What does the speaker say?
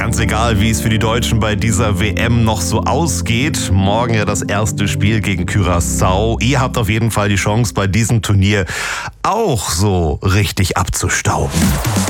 Ganz egal, wie es für die Deutschen bei dieser WM noch so ausgeht. Morgen ja das erste Spiel gegen Curaçao. Ihr habt auf jeden Fall die Chance, bei diesem Turnier auch so richtig abzustauben.